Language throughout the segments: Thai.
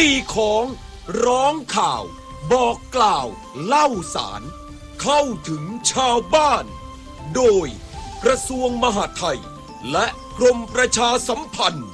ตีของร้องข่าวบอกกล่าวเล่าสารเข้าถึงชาวบ้านโดยกระทรวงมหาดไทยและกรมประชาสัมพันธ์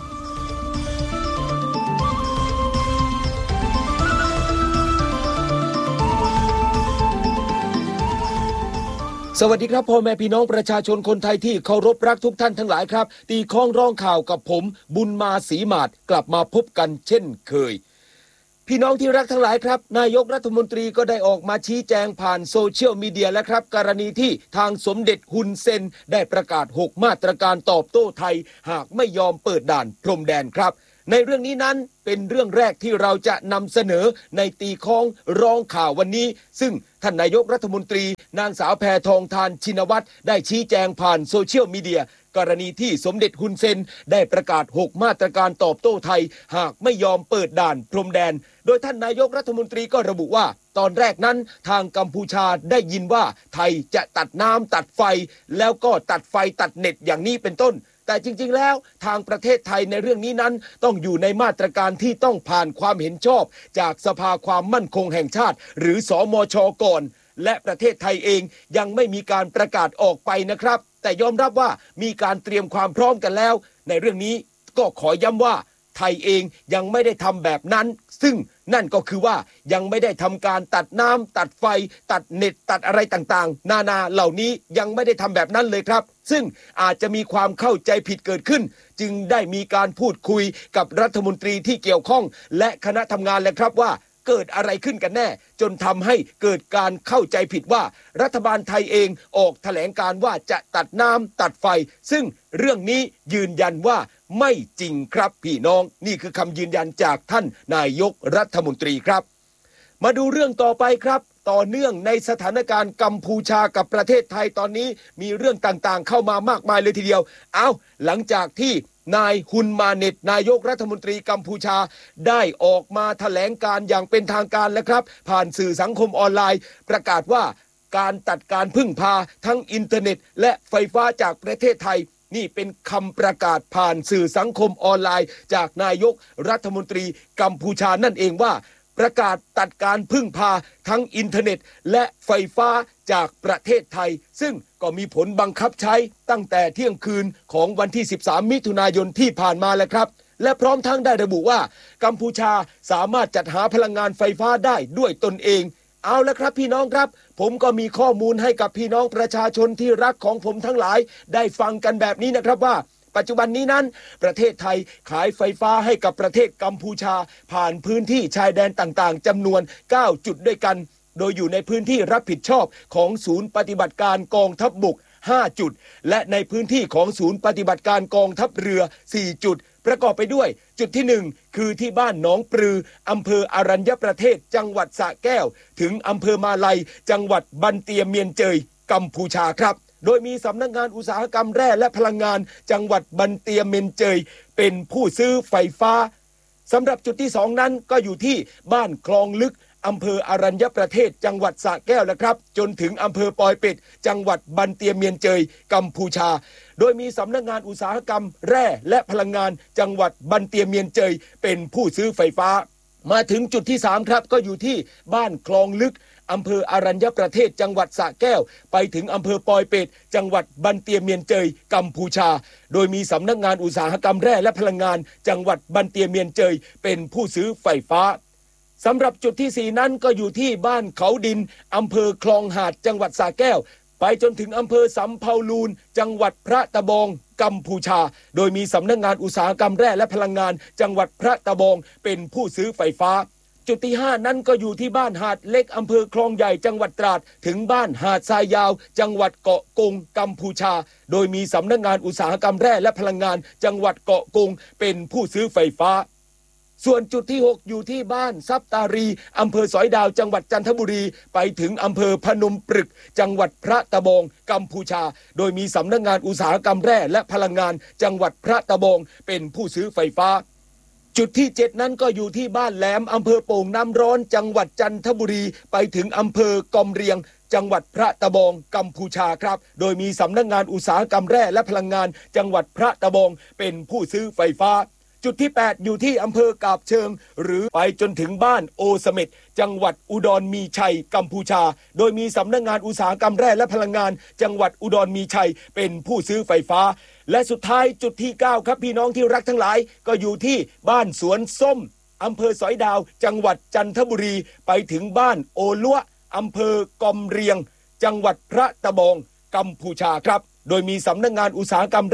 สวัสดีครับพ่อแม่พี่น้องประชาชนคนไทยที่เคารพรักทุกท่านทั้งหลายครับตีข้องร้องข่าวกับผมบุญมาศรีหมาดกลับมาพบกันเช่นเคยพี่น้องที่รักทั้งหลายครับนายกรัฐมนตรีก็ได้ออกมาชี้แจงผ่านโซเชียลมีเดียแล้วครับกรณีที่ทางสมเด็จฮุนเซนได้ประกาศ6มาตรการตอบโต้ไทยหากไม่ยอมเปิดด่านพรมแดนครับในเรื่องนี้นั้นเป็นเรื่องแรกที่เราจะนำเสนอในตีข้องร้องข่าววันนี้ซึ่งท่านนายกรัฐมนตรีนางสาวแพทองธารชินวัตรได้ชี้แจงผ่านโซเชียลมีเดียกรณีที่สมเด็จฮุนเซนได้ประกาศ6มาตรการตอบโต้ไทยหากไม่ยอมเปิดด่านพรมแดนโดยท่านนายกรัฐมนตรีก็ระบุว่าตอนแรกนั้นทางกัมพูชาได้ยินว่าไทยจะตัดน้ำตัดไฟแล้วก็ตัดไฟตัดเน็ตอย่างนี้เป็นต้นแต่จริงๆแล้วทางประเทศไทยในเรื่องนี้นั้นต้องอยู่ในมาตรการที่ต้องผ่านความเห็นชอบจากสภาความมั่นคงแห่งชาติหรือสมช.ก่อนและประเทศไทยเองยังไม่มีการประกาศออกไปนะครับแต่ยอมรับว่ามีการเตรียมความพร้อมกันแล้วในเรื่องนี้ก็ขอย้ำว่าไทยเองยังไม่ได้ทำแบบนั้นซึ่งนั่นก็คือว่ายังไม่ได้ทำการตัดน้ำตัดไฟตัดเน็ตตัดอะไรต่างๆนานาเหล่านี้ยังไม่ได้ทำแบบนั้นเลยครับซึ่งอาจจะมีความเข้าใจผิดเกิดขึ้นจึงได้มีการพูดคุยกับรัฐมนตรีที่เกี่ยวข้องและคณะทำงานแล้วครับว่าเกิดอะไรขึ้นกันแน่จนทำให้เกิดการเข้าใจผิดว่ารัฐบาลไทยเองออกแถลงการว่าจะตัดน้ำตัดไฟซึ่งเรื่องนี้ยืนยันว่าไม่จริงครับพี่น้องนี่คือคำยืนยันจากท่านนายกรัฐมนตรีครับมาดูเรื่องต่อไปครับต่อเนื่องในสถานการณ์กัมพูชากับประเทศไทยตอนนี้มีเรื่องต่างๆเข้ามามากมายเลยทีเดียวหลังจากที่นายฮุนมาเน็ตนายกรัฐมนตรีกัมพูชาได้ออกมาแถลงการอย่างเป็นทางการแล้วครับผ่านสื่อสังคมออนไลน์ประกาศว่าการตัดการพึ่งพาทั้งอินเทอร์เน็ตและไฟฟ้าจากประเทศไทยนี่เป็นคำประกาศผ่านสื่อสังคมออนไลน์จากนายกรัฐมนตรีกัมพูชานั่นเองว่าประกาศตัดการพึ่งพาทั้งอินเทอร์เน็ตและไฟฟ้าจากประเทศไทยซึ่งก็มีผลบังคับใช้ตั้งแต่เที่ยงคืนของวันที่13มิถุนายนที่ผ่านมาแล้วครับและพร้อมทั้งได้ระบุว่ากัมพูชาสามารถจัดหาพลังงานไฟฟ้าได้ด้วยตนเองเอาละครับพี่น้องครับผมก็มีข้อมูลให้กับพี่น้องประชาชนที่รักของผมทั้งหลายได้ฟังกันแบบนี้นะครับว่าปัจจุบันนี้นั้นประเทศไทยขายไฟฟ้าให้กับประเทศกัมพูชาผ่านพื้นที่ชายแดนต่างๆจำนวน9จุดด้วยกันโดยอยู่ในพื้นที่รับผิดชอบของศูนย์ปฏิบัติการกองทัพบก5จุดและในพื้นที่ของศูนย์ปฏิบัติการกองทัพเรือ4จุดประกอบไปด้วยจุดที่1คือที่บ้านหนองปลืออำเภออรัญญประเทศจังหวัดสระแก้วถึงอำเภอมาลัยจังหวัดบันเตียเมียนเจยกัมพูชาครับโดยมีสำนักงานอุตสาหกรรมแร่และพลังงานจังหวัดบันเตียเมียนเจยเป็นผู้ซื้อไฟฟ้าสำหรับจุดที่2นั้นก็อยู่ที่บ้านคลองลึกอำเภออรัญญประเทศจังหวัดสระแก้วนะครับจนถึงอำเภอปอยเป็ดจังหวัดบันเตียเมียนเจยกัมพูชาโดยมีสำนักงานอุตสาหกรรมแร่และพลังงานจังหวัดบันเตียเมียนเจยเป็นผู้ซื้อไฟฟ้ามาถึงจุดที่3ครับก็อยู่ที่บ้านคลองลึกอำเภออรัญญประเทศจังหวัดสระแก้วไปถึงอำเภอปอยเป็ดจังหวัดบันเตียเมียนเจยกัมพูชาโดยมีสำนักงานอุตสาหกรรมแร่และพลังงานจังหวัดบันเตียเมียนเจยเป็นผู้ซื้อไฟฟ้าสำหรับจุดที่4นั้นก็อยู่ที่บ้านเขาดินอำเภอคลองหาดจังหวัดสระแก้วไปจนถึงอำเภอสำเภาลูนจังหวัดพระตะบองกัมพูชาโดยมีสำนักงานอุตสาหกรรมแร่และพลังงานจังหวัดพระตะบองเป็นผู้ซื้อไฟฟ้าจุดที่5นั้นก็อยู่ที่บ้านหาดเล็กอำเภอคลองใหญ่จังหวัดตราดถึงบ้านหาดทรายยาวจังหวัดเกาะกงกัมพูชาโดยมีสำนักงานอุตสาหกรรมแร่และพลังงานจังหวัดเกาะกงเป็นผู้ซื้อไฟฟ้าส่วนจุดที่6อยู่ที่บ้านซับตารีอำเภอสอยดาวจังหวัดจันทบุรีไปถึงอำเภอพนมปรึกจังหวัดพระตะบองกัมพูชาโดยมีสำนักงานอุตสาหกรรมแร่และพลังงานจังหวัดพระตะบองเป็นผู้ซื้อไฟฟ้าจุดที่7นั้นก็อยู่ที่บ้านแหลมอำเภอโป่งน้ำร้อนจังหวัดจันทบุรีไปถึงอำเภอกอมเรียงจังหวัดพระตะบองกัมพูชาครับโดยมีสำนักงานอุตสาหกรรมแร่และพลังงานจังหวัดพระตะบองเป็นผู้ซื้อไฟฟ้าจุจุดที่8อยู่ที่อำเภอกาบเชิงหรือไปจนถึงบ้านโอเสเม็ดจังหวัดอุดรมีชัยกัมพูชาโดยมีสำนักงานอุตสาหกรรมแร่และพลังงานจังหวัดอุดรมีชัยเป็นผู้ซื้อไฟฟ้าและสุดท้ายจุดที่9ครับพี่น้องที่รักทั้งหลายก็อยู่ที่บ้านสวนส้มอำเภอสอยดาวจังหวัดจันทบุรีไปถึงบ้านโอลัวอำเภอกอมเรียงจังหวัดพระตะบองกัมพูชาครับโดยมีสำนักงานอุตสาหกรรม